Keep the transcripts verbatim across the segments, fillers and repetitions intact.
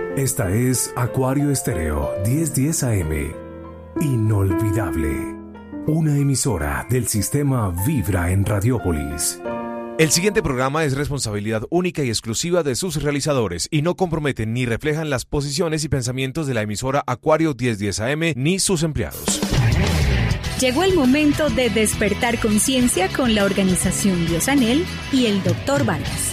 Esta es Acuario Estéreo diez diez A M. Inolvidable. Una emisora del sistema Vibra en Radiópolis. El siguiente programa es responsabilidad única y exclusiva de sus realizadores y no comprometen ni reflejan las posiciones y pensamientos de la emisora Acuario diez diez A M ni sus empleados. Llegó el momento de despertar conciencia con la organización Biosanel y el doctor Vargas.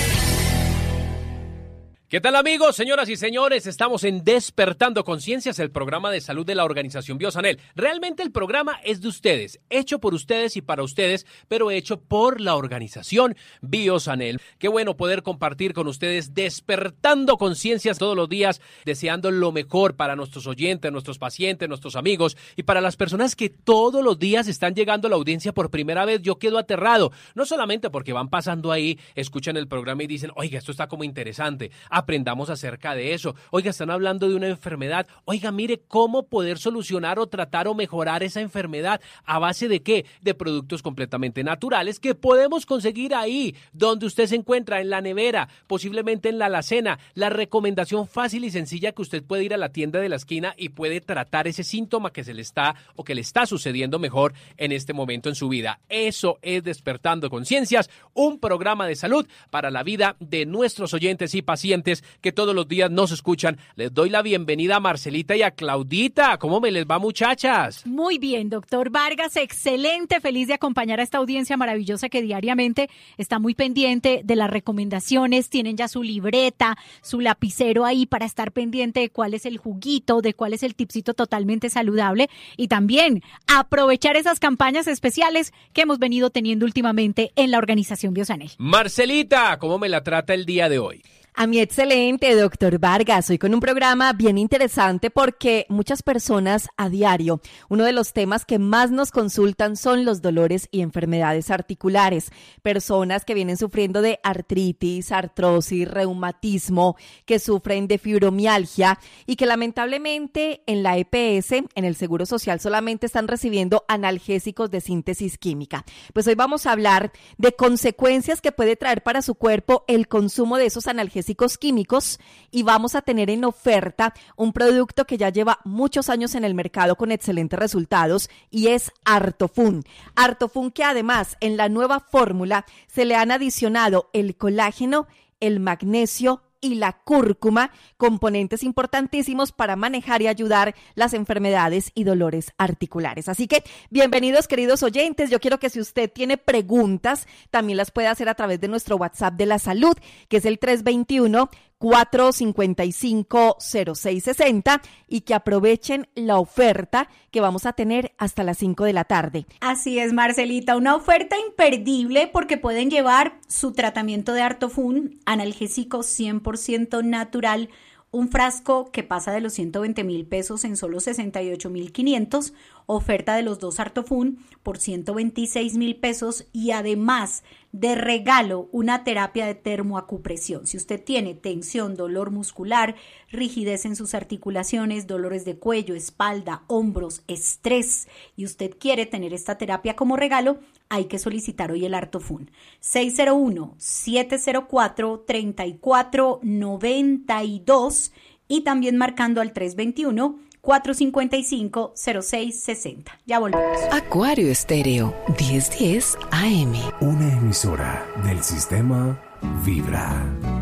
¿Qué tal, amigos, señoras y señores? Estamos en Despertando Conciencias, el programa de salud de la organización Biosanel. Realmente el programa es de ustedes, hecho por ustedes y para ustedes, pero hecho por la organización Biosanel. Qué bueno poder compartir con ustedes Despertando Conciencias todos los días, deseando lo mejor para nuestros oyentes, nuestros pacientes, nuestros amigos y para las personas que todos los días están llegando a la audiencia por primera vez. Yo quedo aterrado, no solamente porque van pasando ahí, escuchan el programa y dicen, oiga, esto está como interesante. Aprendamos acerca de eso. Oiga, están hablando de una enfermedad. Oiga, mire cómo poder solucionar o tratar o mejorar esa enfermedad. ¿A base de qué? De productos completamente naturales que podemos conseguir ahí, donde usted se encuentra, en la nevera, posiblemente en la alacena. La recomendación fácil y sencilla que usted puede ir a la tienda de la esquina y puede tratar ese síntoma que se le está o que le está sucediendo mejor en este momento en su vida. Eso es Despertando Conciencias, un programa de salud para la vida de nuestros oyentes y pacientes que todos los días nos escuchan. Les doy la bienvenida a Marcelita y a Claudita. ¿Cómo me les va, muchachas? Muy bien, doctor Vargas, excelente, feliz de acompañar a esta audiencia maravillosa que diariamente está muy pendiente de las recomendaciones. Tienen ya su libreta, su lapicero ahí para estar pendiente de cuál es el juguito, de cuál es el tipsito totalmente saludable y también aprovechar esas campañas especiales que hemos venido teniendo últimamente en la organización Biosanel. Marcelita, ¿cómo me la trata el día de hoy? A mí excelente, doctor Vargas. Hoy con un programa bien interesante porque muchas personas a diario, uno de los temas que más nos consultan son los dolores y enfermedades articulares. Personas que vienen sufriendo de artritis, artrosis, reumatismo, que sufren de fibromialgia y que lamentablemente en la E P S, en el Seguro Social, solamente están recibiendo analgésicos de síntesis química. Pues hoy vamos a hablar de consecuencias que puede traer para su cuerpo el consumo de esos analgésicos químicos y vamos a tener en oferta un producto que ya lleva muchos años en el mercado con excelentes resultados y es Artofun. Artofun que además en la nueva fórmula se le han adicionado el colágeno, el magnesio y la cúrcuma, componentes importantísimos para manejar y ayudar las enfermedades y dolores articulares. Así que bienvenidos, queridos oyentes. Yo quiero que si usted tiene preguntas, también las puede hacer a través de nuestro WhatsApp de la salud, que es el tres dos uno, cuatro cinco cinco, cero seis seis cero y que aprovechen la oferta que vamos a tener hasta las cinco de la tarde. Así es, Marcelita, una oferta imperdible porque pueden llevar su tratamiento de Artofun, analgésico cien por ciento natural, un frasco que pasa de los ciento veinte mil pesos en solo sesenta y ocho mil quinientos, oferta de los dos Artofun por ciento veintiséis mil pesos y además de regalo una terapia de termoacupresión. Si usted tiene tensión, dolor muscular, rigidez en sus articulaciones, dolores de cuello, espalda, hombros, estrés y usted quiere tener esta terapia como regalo, hay que solicitar hoy el Artofun. seis cero uno, siete cero cuatro, tres cuatro nueve dos y también marcando al tres dos uno, cuatro cinco cinco, cero seis seis cero. Ya volvemos. Acuario Estéreo diez diez A M. Una emisora del sistema Vibra.